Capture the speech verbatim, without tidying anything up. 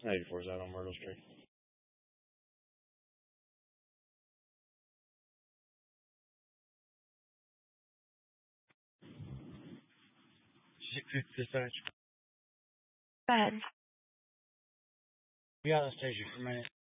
eighty-four is out on Myrtle Street. six fifty dispatch. Go ahead. Be out of the station for a minute.